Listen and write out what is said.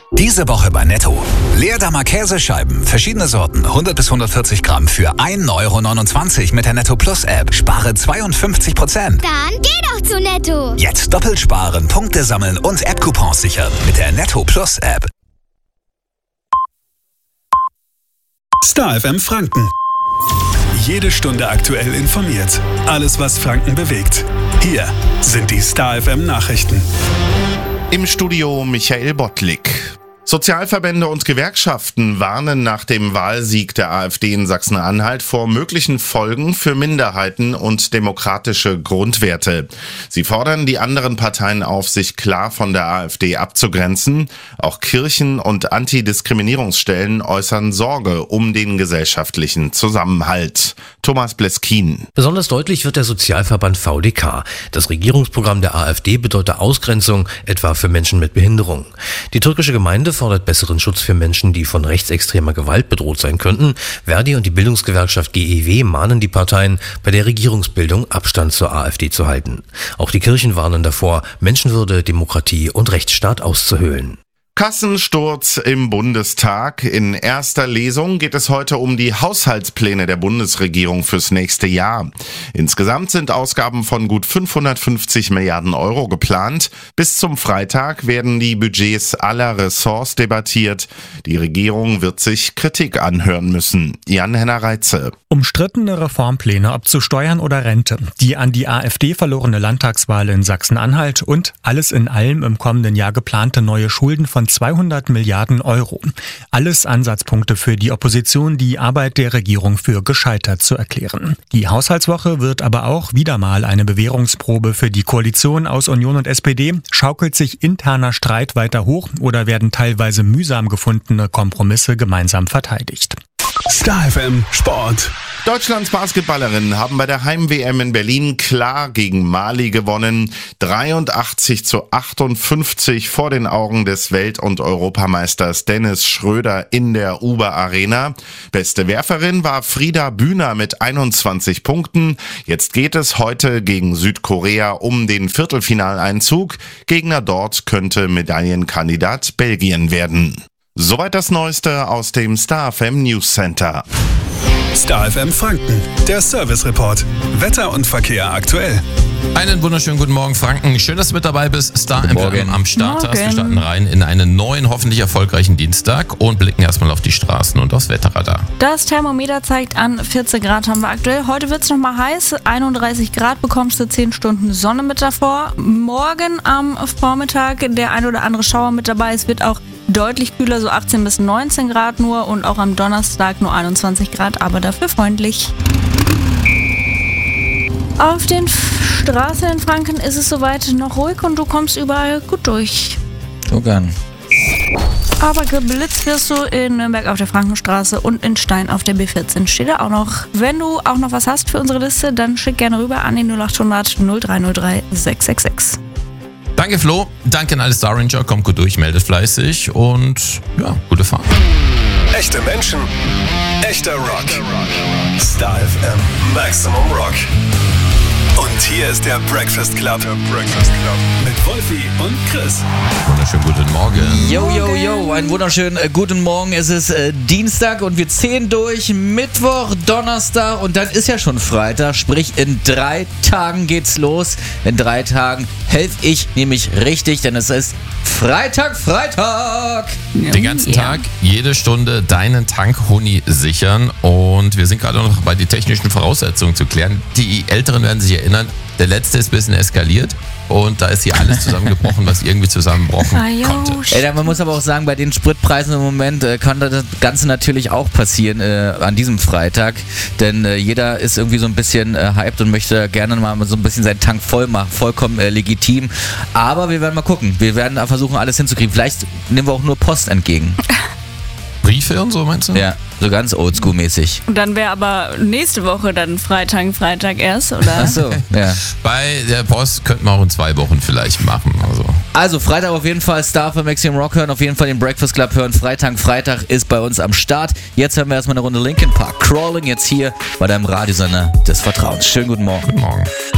Diese Woche bei Netto. Leerdammer Käsescheiben, verschiedene Sorten, 100 bis 140 Gramm für 1,29 € mit der Netto Plus App. Spare 52%. Dann geh doch zu Netto. Jetzt doppelt sparen, Punkte sammeln und App-Coupons sichern mit der Netto Plus App. Star FM Franken. Jede Stunde aktuell informiert. Alles, was Franken bewegt. Hier sind die Star FM Nachrichten. Im Studio Michael Bottlik. Sozialverbände und Gewerkschaften warnen nach dem Wahlsieg der AfD in Sachsen-Anhalt vor möglichen Folgen für Minderheiten und demokratische Grundwerte. Sie fordern die anderen Parteien auf, sich klar von der AfD abzugrenzen. Auch Kirchen und Antidiskriminierungsstellen äußern Sorge um den gesellschaftlichen Zusammenhalt. Thomas Bleskin. Besonders deutlich wird der Sozialverband VDK. Das Regierungsprogramm der AfD bedeutet Ausgrenzung, etwa für Menschen mit Behinderung. Die türkische Gemeinde fordert besseren Schutz für Menschen, die von rechtsextremer Gewalt bedroht sein könnten. Verdi und die Bildungsgewerkschaft GEW mahnen die Parteien, bei der Regierungsbildung Abstand zur AfD zu halten. Auch die Kirchen warnen davor, Menschenwürde, Demokratie und Rechtsstaat auszuhöhlen. Kassensturz im Bundestag. In erster Lesung geht es heute um die Haushaltspläne der Bundesregierung fürs nächste Jahr. Insgesamt sind Ausgaben von gut 550 Milliarden Euro geplant. Bis zum Freitag werden die Budgets aller Ressorts debattiert. Die Regierung wird sich Kritik anhören müssen. Jan-Henner Reitze. Umstrittene Reformpläne, ob zu Steuern oder Rente, die an die AfD verlorene Landtagswahl in Sachsen-Anhalt und alles in allem im kommenden Jahr geplante neue Schulden von 200 Milliarden Euro. Alles Ansatzpunkte für die Opposition, die Arbeit der Regierung für gescheitert zu erklären. Die Haushaltswoche wird aber auch wieder mal eine Bewährungsprobe für die Koalition aus Union und SPD. Schaukelt sich interner Streit weiter hoch oder werden teilweise mühsam gefundene Kompromisse gemeinsam verteidigt? Star FM Sport. Deutschlands Basketballerinnen haben bei der Heim-WM in Berlin klar gegen Mali gewonnen. 83-58 vor den Augen des Welt- und Europameisters Dennis Schröder in der Uber Arena. Beste Werferin war Frida Bühner mit 21 Punkten. Jetzt geht es heute gegen Südkorea um den Viertelfinaleinzug. Gegner dort könnte Medaillenkandidat Belgien werden. Soweit das Neueste aus dem Star FM News Center. Star FM Franken, der Service Report. Wetter und Verkehr aktuell. Einen wunderschönen guten Morgen, Franken. Schön, dass du mit dabei bist. Star FM am Start hast. Wir starten rein in einen neuen, hoffentlich erfolgreichen Dienstag und blicken erstmal auf die Straßen und aufs Wetterradar. Das Thermometer zeigt an, 14 Grad haben wir aktuell. Heute wird es nochmal heiß. 31 Grad bekommst du 10 Stunden Sonne mit davor. Morgen am Vormittag der ein oder andere Schauer mit dabei. Es wird auch deutlich kühler, so 18 bis 19 Grad nur. Und auch am Donnerstag nur 21 Grad, aber dafür freundlich. Auf den Straßen in Franken ist es soweit noch ruhig und du kommst überall gut durch. So gern. Aber geblitzt wirst du in Nürnberg auf der Frankenstraße und in Stein auf der B14 steht da auch noch. Wenn du auch noch was hast für unsere Liste, dann schick gerne rüber an die 0800 0303 666. Danke Flo, danke an alle Star Ranger, kommt gut durch, meldet fleißig und ja, gute Fahrt. Echte Menschen, echter Rock. Star FM Maximum Rock. Und hier ist der Breakfast Club. Mit Wolfi und Chris. Wunderschönen guten Morgen. Yo, einen wunderschönen guten Morgen. Es ist Dienstag und wir zählen durch Mittwoch, Donnerstag und dann ist ja schon Freitag. Sprich, in 3 Tagen geht's los. In 3 Tagen helfe ich nämlich richtig, denn es ist Freitag. Den ganzen Tag, jede Stunde deinen Tank-Huni sichern und wir sind gerade noch dabei, die technischen Voraussetzungen zu klären. Die Älteren werden sich erinnern, der letzte ist ein bisschen eskaliert und da ist hier alles zusammengebrochen, was irgendwie zusammenbrochen konnte. Man muss aber auch sagen, bei den Spritpreisen im Moment kann das Ganze natürlich auch passieren an diesem Freitag, denn jeder ist irgendwie so ein bisschen hyped und möchte gerne mal so ein bisschen seinen Tank voll machen, vollkommen legitim, aber wir werden mal gucken, wir werden versuchen alles hinzukriegen, vielleicht nehmen wir auch nur Post entgegen. Briefe und so, meinst du? Ja, so ganz oldschool-mäßig. Und dann wäre aber nächste Woche dann Freitag erst, oder? Ach so, ja. Bei der Post könnten wir auch in 2 Wochen vielleicht machen. Also Freitag auf jeden Fall Star für Maximum Rock hören, auf jeden Fall den Breakfast Club hören. Freitag ist bei uns am Start. Jetzt hören wir erstmal eine Runde Linkin Park. Crawling jetzt hier bei deinem Radiosender des Vertrauens. Schönen guten Morgen. Guten Morgen.